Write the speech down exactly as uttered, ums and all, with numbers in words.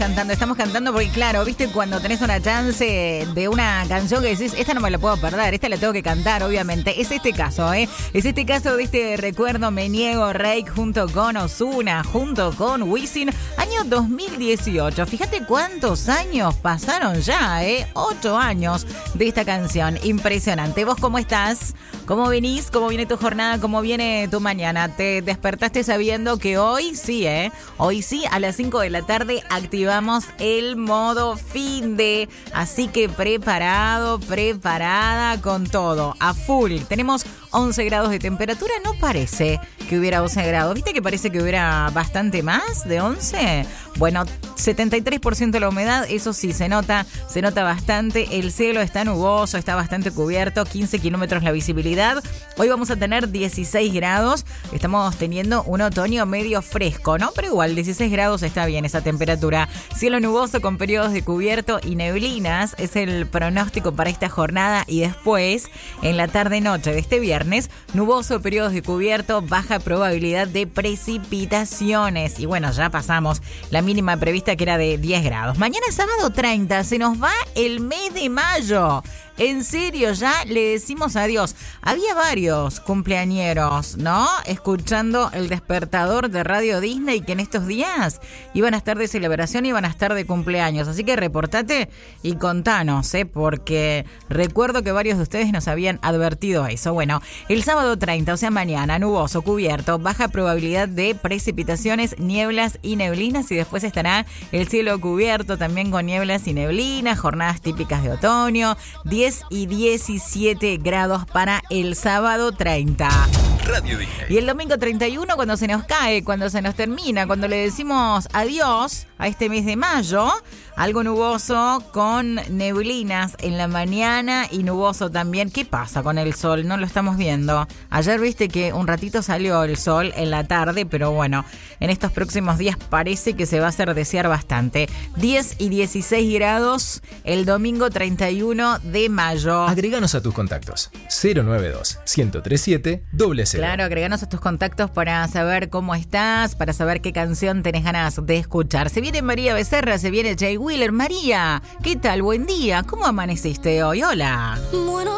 cantando, estamos cantando porque claro, viste cuando tenés una chance de una canción que decís, esta no me la puedo perder, esta la tengo que cantar, obviamente. Es este caso, ¿eh? Es este caso de este recuerdo Me Niego Reik junto con Ozuna, junto con Wisin, año dos mil dieciocho. Fíjate cuántos años pasaron ya, ¿eh? Ocho años de esta canción. Impresionante. ¿Vos cómo estás? ¿Cómo venís? ¿Cómo viene tu jornada? ¿Cómo viene tu mañana? ¿Te despertaste sabiendo que hoy sí, eh? Hoy sí, a las cinco de la tarde activamos el modo fin de. Así que preparado, preparada con todo. A full. Tenemos once grados de temperatura. No parece que hubiera once grados. ¿Viste que parece que hubiera bastante más de once? Bueno, setenta y tres por ciento la humedad. Eso sí, se nota, se nota bastante. El cielo está nuboso, está bastante cubierto. quince kilómetros la visibilidad. Hoy vamos a tener dieciséis grados. Estamos teniendo un otoño medio fresco, ¿no? Pero igual, dieciséis grados está bien esa temperatura. Cielo nuboso con periodos de cubierto y neblinas. Es el pronóstico para esta jornada. Y después, en la tarde-noche de este viernes, nuboso, periodos de cubierto, baja probabilidad de precipitaciones. Y bueno, ya pasamos la mínima prevista que era de diez grados. Mañana es sábado treinta, se nos va el mes de mayo. En serio, ya le decimos adiós. Había varios cumpleañeros, ¿no? Escuchando el despertador de Radio Disney que en estos días iban a estar de celebración, iban a estar de cumpleaños. Así que reportate y contanos, ¿eh? Porque recuerdo que varios de ustedes nos habían advertido eso. Bueno, el sábado treinta, o sea mañana, nuboso, cubierto, baja probabilidad de precipitaciones, nieblas y neblinas. Y después estará el cielo cubierto también con nieblas y neblinas, jornadas típicas de otoño, diez y diecisiete grados para el sábado treinta. Radio Disney. Y el domingo treinta y uno, cuando se nos cae, cuando se nos termina, cuando le decimos adiós a este mes de mayo, algo nuboso con neblinas en la mañana y nuboso también. ¿Qué pasa con el sol? No lo estamos viendo. Ayer viste que un ratito salió el sol en la tarde, pero bueno, en estos próximos días parece que se va a hacer desear bastante. diez y dieciséis grados el domingo treinta y uno de mayo. Agreganos a tus contactos. cero nueve dos, uno cero tres siete, cero cero. Claro, agreganos a tus contactos para saber cómo estás, para saber qué canción tenés ganas de escuchar. Se viene María Becerra, se viene Jay Wheeler. María, ¿qué tal? Buen día. ¿Cómo amaneciste hoy? Hola. Bueno.